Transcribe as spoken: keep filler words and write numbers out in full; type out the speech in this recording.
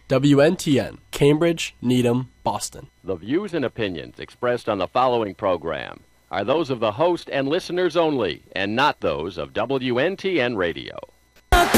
W N T N, Cambridge, Needham, Boston. The views and opinions expressed on the following program are those of the host and listeners only, and not those of W N T N Radio.